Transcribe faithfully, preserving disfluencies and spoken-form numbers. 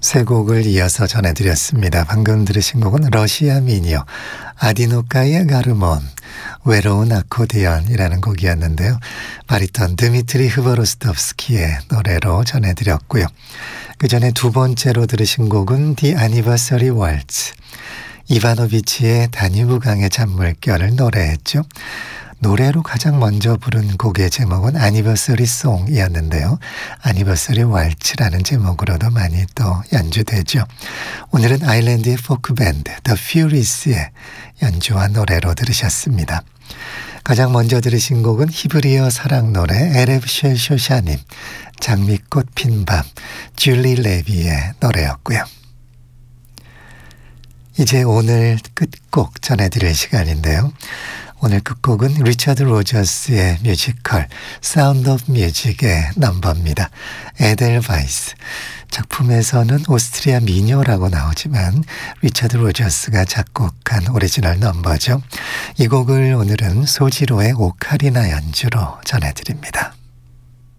세 곡을 이어서 전해드렸습니다. 방금 들으신 곡은 러시아 미니어, 아디노카의 가르몬, 외로운 아코디언이라는 곡이었는데요. 바리톤 드미트리 흐버로스tov스키의 노래로 전해드렸고요. 그 전에 두 번째로 들으신 곡은 The Anniversary Waltz, 이바노비치의 다뉴브강의 잔물결을 노래했죠. 노래로 가장 먼저 부른 곡의 제목은 Anniversary Song이었는데요. Anniversary Waltz라는 제목으로도 많이 또 연주되죠. 오늘은 아일랜드의 포크 밴드 The Furious의 연주와 노래로 들으셨습니다. 가장 먼저 들으신 곡은 히브리어 사랑 노래 에레브 쉘쇼샤님, 장미꽃 핀 밤, 줄리 레비의 노래였고요. 이제 오늘 끝곡 전해드릴 시간인데요. 오늘 끝곡은 리처드 로저스의 뮤지컬 사운드 오브 뮤직의 넘버입니다. 에델바이스. 작품에서는 오스트리아 미녀라고 나오지만 리처드 로저스가 작곡한 오리지널 넘버죠. 이 곡을 오늘은 소지로의 오카리나 연주로 전해드립니다.